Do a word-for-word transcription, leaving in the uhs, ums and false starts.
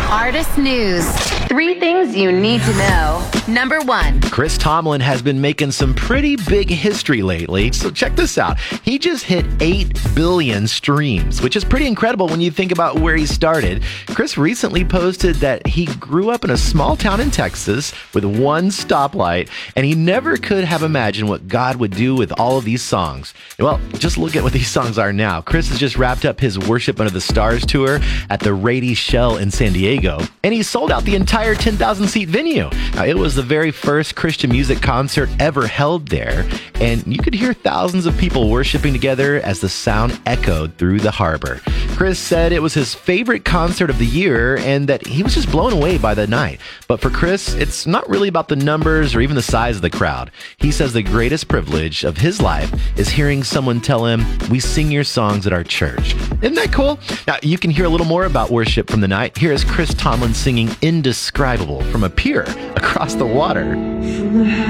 Artist News. Three things you need to know. Number one. Chris Tomlin has been making some pretty big history lately, so check this out. He just hit eight billion streams, which is pretty incredible when you think about where he started. Chris recently posted that he grew up in a small town in Texas with one stoplight, and he never could have imagined what God would do with all of these songs. Well, just look at what these songs are now. Chris has just wrapped up his Worship Under the Stars tour at the Rady Shell in San Diego, and he sold out the entire ten thousand seat venue. Now, it was the very first Christian music concert ever held there, and you could hear thousands of people worshiping together as the sound echoed through the harbor. Chris said it was his favorite concert of the year and that he was just blown away by the night. But for Chris, it's not really about the numbers or even the size of the crowd. He says the greatest privilege of his life is hearing someone tell him, "We sing your songs at our church." Isn't that cool? Now, you can hear a little more about worship from the night. Here is Chris Tomlin singing Indescribable from a pier across the water.